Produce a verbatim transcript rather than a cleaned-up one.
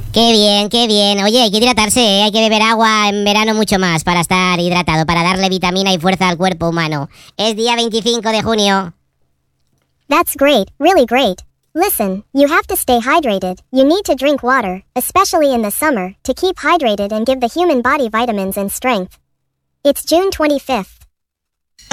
Qué bien, qué bien. Oye, hay que hidratarse, ¿eh? Hay que beber agua en verano mucho más para estar hidratado, para darle vitamina y fuerza al cuerpo humano. Es día veinticinco de junio. That's great, really great. Listen, you have to stay hydrated. You need to drink water, especially in the summer, to keep hydrated and give the human body vitamins and strength. It's June twenty-fifth.